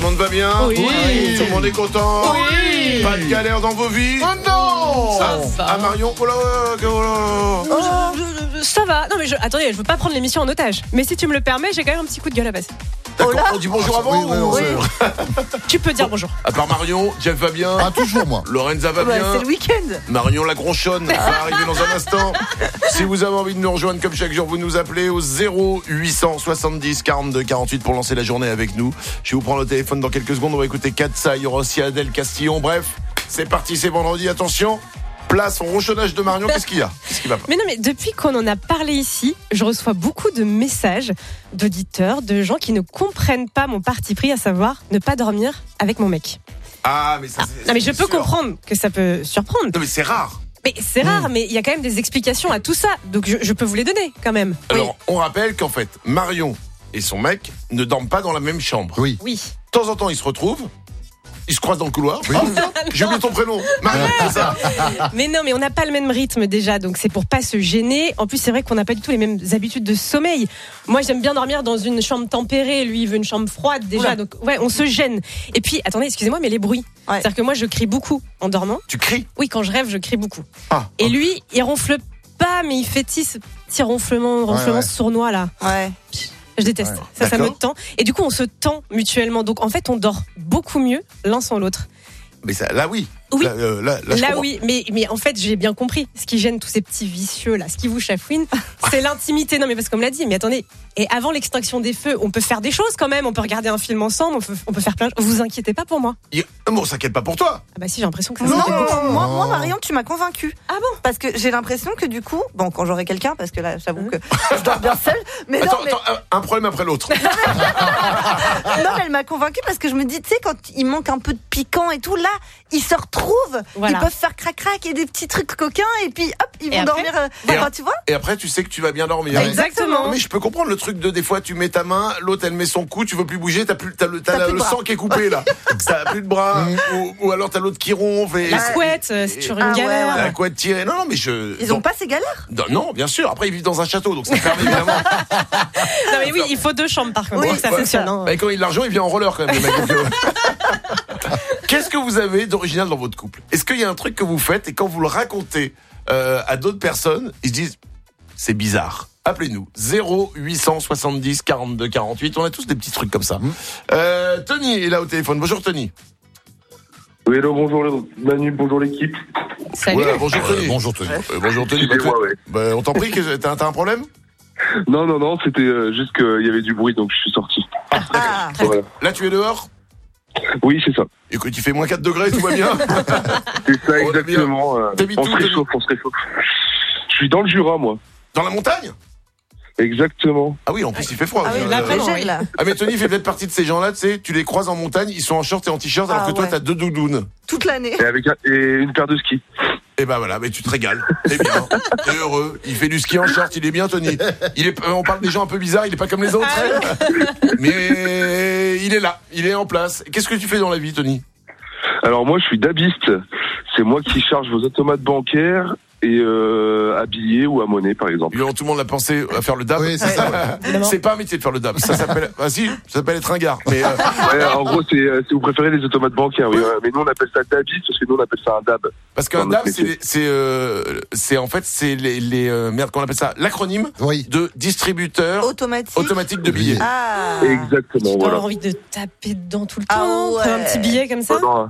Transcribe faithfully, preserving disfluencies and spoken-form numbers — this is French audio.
le monde va bien? Oui. Oui. Tout le monde est content? Oui. Pas de galère dans vos vies? Oh non. Ah, ah, Marion, oh là, oh là, oh là. Oh, je- je- ça va. Non mais je, attendez, je veux pas prendre l'émission en otage. Mais si tu me le permets, j'ai quand même un petit coup de gueule à passer. D'accord, Oh là. on dit bonjour avant Oui, oui, ou- oui. Tu peux dire bonjour. À part Marion, Jeff va bien? Ah, toujours moi. Lorenza va Ouais, bien? c'est le week-end. Marion la Gronchonne va arriver dans un instant. Si vous avez envie de nous rejoindre comme chaque jour, vous nous appelez au zéro huit cent soixante-dix quarante-deux quarante-huit pour lancer la journée avec nous. Je vais vous prendre le téléphone dans quelques secondes. On va écouter Katsa, il y aura aussi Adèle Castillon. Bref, c'est parti, c'est vendredi. Attention, place au ronchonnage de Marion. Qu'est-ce qu'il y a? Qu'est-ce qui va pas? Mais non, mais depuis qu'on en a parlé ici, je reçois beaucoup de messages d'auditeurs, de gens qui ne comprennent pas mon parti pris, à savoir ne pas dormir avec mon mec. Ah, mais ça c'est. Non, mais je c'est peux sûr. comprendre que ça peut surprendre. Non, mais c'est rare. Mais c'est rare, mais il y a quand même des explications à tout ça. Donc je, je peux vous les donner quand même. Alors, on rappelle qu'en fait, Marion et son mec ne dorment pas dans la même chambre. Oui. Oui. De temps en temps, ils se retrouvent. Ils se croisent dans le couloir. Oui. Oh, tiens, j'ai oublié ton prénom. Marion, c'est ça. Mais non, mais on n'a pas le même rythme déjà, donc c'est pour pas se gêner. En plus, c'est vrai qu'on n'a pas du tout les mêmes habitudes de sommeil. Moi, j'aime bien dormir dans une chambre tempérée. Lui, il veut une chambre froide déjà. Oula. Donc, ouais, on se gêne. Et puis, attendez, excusez-moi, mais les bruits. Ouais. C'est-à-dire que moi, je crie beaucoup en dormant. Tu cries? Oui, quand je rêve, je crie beaucoup. Ah. Et lui, il ronfle pas, mais il fait ce petit ronflement, ronflement ouais. sournois là. Ouais. Je déteste. Ouais. Ça, ça me D'accord. tend. Et du coup, on se tend mutuellement. Donc, en fait, on dort beaucoup mieux l'un sans l'autre. Mais ça, là, oui. Oui. Là, euh, là, là, je Là, comprends. oui, mais, mais en fait, j'ai bien compris. Ce qui gêne tous ces petits vicieux là, ce qui vous chafouine, c'est l'intimité. Non, mais parce qu'on me l'a dit, mais attendez, et avant l'extinction des feux, on peut faire des choses quand même. On peut regarder un film ensemble, on peut, on peut faire plein de choses. Vous inquiétez pas pour moi. Il- Bon, on s'inquiète pas pour toi. Ah bah si, j'ai l'impression que ça Non, s'inquiète beaucoup. moi, moi, Marion, tu m'as convaincue. Ah bon? Parce que j'ai l'impression que du coup, bon, quand j'aurai quelqu'un, parce que là, j'avoue que je dors bien seule, mais non, Attends, mais, attends, un problème après l'autre. non, mais elle m'a convaincue parce que je me dis, tu sais, quand il manque un peu de piquant et tout, là, ils se retrouvent, Voilà. ils peuvent faire crac-crac et des petits trucs coquins, et puis hop, ils Et vont après dormir. euh, Et enfin, tu vois? Et après, tu sais que tu vas bien dormir. Bah, Exactement. Mais je peux comprendre le truc de des fois tu mets ta main, l'autre elle met son cou, tu veux plus bouger, t'as plus t'as le, t'as T'as la- plus de le bras. sang qui est coupé là, t'as plus de bras, ou, ou alors t'as l'autre qui ronfle et La Ouais. couette, euh, c'est toujours une Ah ouais, galère. la couette tirée. Non non mais je. Ils non, ont pas ces galères? non, non, bien sûr. Après ils vivent dans un château donc ça permet évidemment. Non mais oui, il faut deux chambres par contre. Oui, donc ça ouais. fonctionne. hein. Bah, quand il a de l'argent, il vient en roller quand même. Le mec, donc, euh. Qu'est-ce que vous avez d'original dans votre couple? Est-ce qu'il y a un truc que vous faites et quand vous le racontez euh, à d'autres personnes, ils se disent c'est bizarre? Appelez-nous zéro huit cent soixante-dix quarante-deux quarante-huit. On a tous des petits trucs comme ça. Euh, Tony est là au téléphone. Bonjour Tony. Oui, hello, bonjour Manu, bonjour l'équipe. Salut. Voilà, bonjour Tony. Euh, bonjour, Tony. Euh, bonjour Tony. Bah, Excusez-moi, ouais. bah, on t'en prie, que- t'as, t'as un problème? Non, non, non, c'était euh, juste qu'il y avait du bruit, donc je suis sorti. Ah, Voilà. Là tu es dehors? Oui, c'est ça. Écoute, il fait moins quatre degrés, tout va bien. C'est ça, On est exactement. euh, T'habites on où, se Tony réchauffe, on se réchauffe. Je suis dans le Jura, moi. Dans la montagne? Exactement. Ah oui, en plus il fait froid. ah oui, Euh, là, là, vraiment, gèle, oui. là. Ah mais Tony fait peut-être partie de ces gens-là, tu sais, tu les croises en montagne, ils sont en short et en t-shirt, alors Ah que toi ouais. t'as deux doudounes. Toute l'année. Et avec un- et une paire de skis. Et ben voilà, mais tu te régales, t'es bien, t'es heureux, il fait du ski en short, il est bien Tony. Il est, euh, on parle des gens un peu bizarres, il est pas comme les autres, mais il est là, il est en place. Qu'est-ce que tu fais dans la vie Tony? Alors moi, je suis dabiste. C'est moi qui charge vos automates bancaires et euh, à billets ou à monnaie, par exemple. Évidemment, tout le monde a pensé à faire le dab. Oui, c'est ça, ouais. Évidemment. C'est pas un métier de faire le dab, ça s'appelle, ah si, ça s'appelle être un gars, mais euh, Ouais, en gros, c'est euh, si vous préférez les automates bancaires, oui. ouais. Mais nous, on appelle ça dabiste parce que nous, on appelle ça un dab. parce qu'un Dans notre dab, c'est, métier. les- c'est, euh, c'est en fait, c'est les, les euh, merde, qu'on appelle ça, l'acronyme Oui. de distributeur Automatique. automatique de billets. Ah. Exactement, Tu dois voilà. avoir envie de taper dedans tout le Ah temps, ouais. prendre un petit billet comme ça. Non, non,